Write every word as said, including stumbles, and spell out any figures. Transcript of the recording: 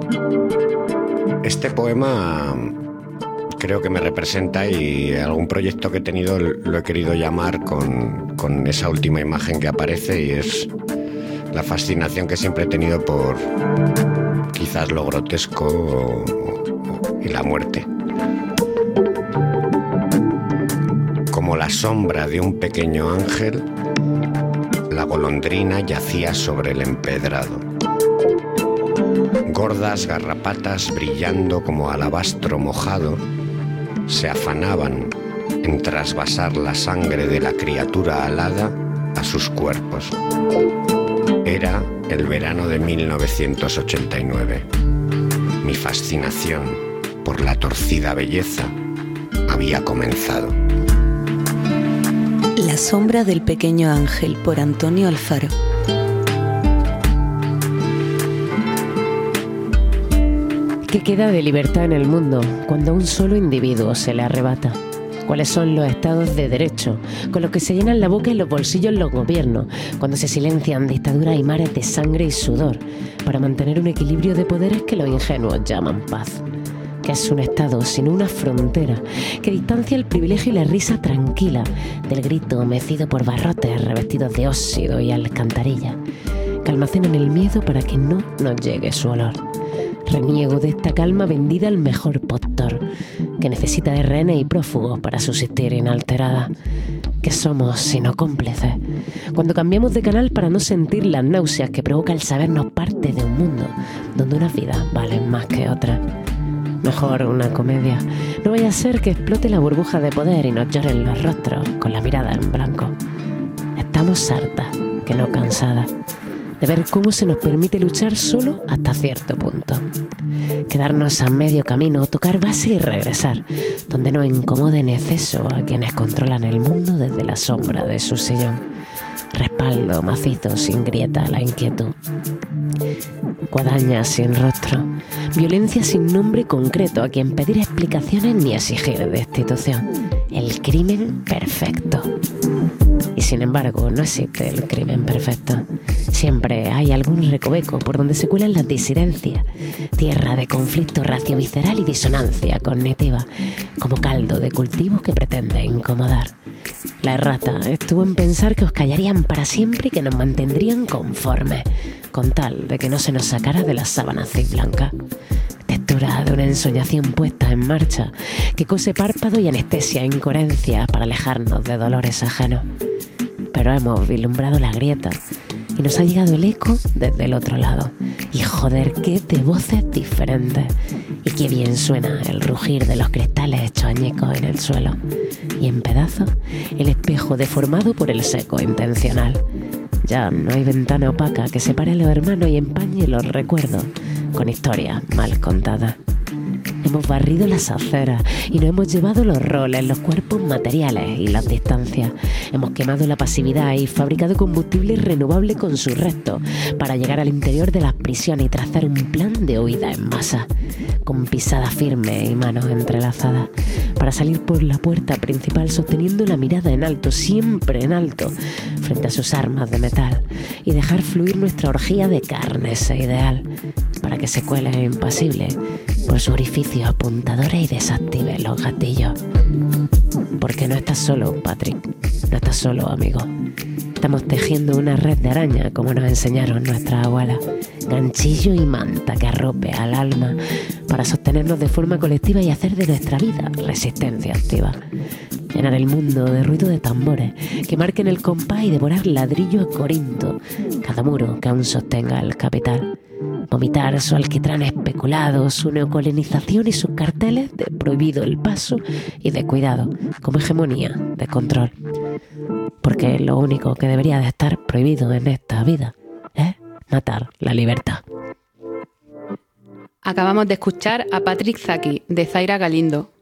Este poema creo que me representa y algún proyecto que he tenido lo he querido llamar con, con esa última imagen que aparece, y es la fascinación que siempre he tenido por quizás lo grotesco o, o, y la muerte. Como la sombra de un pequeño ángel, la golondrina yacía sobre el empedrado. Gordas garrapatas brillando como alabastro mojado se afanaban en trasvasar la sangre de la criatura alada a sus cuerpos. Era el verano de mil novecientos ochenta y nueve. Mi fascinación por la torcida belleza había comenzado. La sombra del pequeño ángel, por Antonio Alfaro. ¿Qué queda de libertad en el mundo cuando a un solo individuo se le arrebata? ¿Cuáles son los estados de derecho con los que se llenan la boca y los bolsillos los gobiernos cuando se silencian dictaduras y mares de sangre y sudor para mantener un equilibrio de poderes que los ingenuos llaman paz? Que es un estado sin una frontera que distancia el privilegio y la risa tranquila del grito mecido por barrotes revestidos de óxido y alcantarilla, que almacenan el miedo para que no nos llegue su olor. Reniego de esta calma vendida al mejor postor, que necesita de rehenes y prófugos para subsistir inalterada. ¿Qué somos sino cómplices cuando cambiamos de canal para no sentir las náuseas que provoca el sabernos parte de un mundo donde unas vidas valen más que otras? Mejor una comedia. No vaya a ser que explote la burbuja de poder y nos lloren los rostros con la mirada en blanco. Estamos hartas, que no cansadas, de ver cómo se nos permite luchar solo hasta cierto punto. Quedarnos a medio camino, tocar base y regresar, donde no incomode en exceso a quienes controlan el mundo desde la sombra de su sillón. Respaldo macizo sin grieta a la inquietud. Guadaña sin rostro. Violencia sin nombre concreto a quien pedir explicaciones ni exigir destitución. El crimen perfecto. Y sin embargo, no existe el crimen perfecto. Siempre hay algún recoveco por donde se cuelan las disidencias, tierra de conflicto raciovisceral y disonancia cognitiva, como caldo de cultivo que pretende incomodar. La errata estuvo en pensar que os callarían para siempre y que nos mantendrían conformes, con tal de que no se nos sacara de las sábanas blancas. Textura de una ensoñación puesta en marcha que cose párpado y anestesia incoherencia para alejarnos de dolores ajenos. Pero hemos vislumbrado la grieta y nos ha llegado el eco desde el otro lado. Y joder, qué de voces diferentes. Y qué bien suena el rugir de los cristales hechos añicos en el suelo. Y en pedazos, el espejo deformado por el seco intencional. Ya no hay ventana opaca que separe a los hermanos y empañe los recuerdos con historias mal contadas. Hemos barrido las aceras y nos hemos llevado los roles, los cuerpos materiales y las distancias. Hemos quemado la pasividad y fabricado combustible renovable con sus restos para llegar al interior de las prisiones y trazar un plan de huida en masa, con pisada firme y manos entrelazadas, para salir por la puerta principal sosteniendo la mirada en alto, siempre en alto, frente a sus armas de metal, y dejar fluir nuestra orgía de carne ese ideal, para que se cuele impasible por su orificio apuntadores y desactive los gatillos. Porque no estás solo, Patrick, no estás solo, amigo. Estamos tejiendo una red de araña, como nos enseñaron nuestras abuelas, ganchillo y manta que arrope al alma para sostenernos de forma colectiva y hacer de nuestra vida resistencia activa. Llenar el mundo de ruido de tambores que marquen el compás y devorar ladrillo a Corinto cada muro que aún sostenga el capital. Vomitar su alquitrán especulado, su neocolonización y sus carteles de prohibido el paso y de cuidado, como hegemonía de control. Porque lo único que debería de estar prohibido en esta vida es matar la libertad. Acabamos de escuchar a Patrick Zaki, de Zaira Galindo,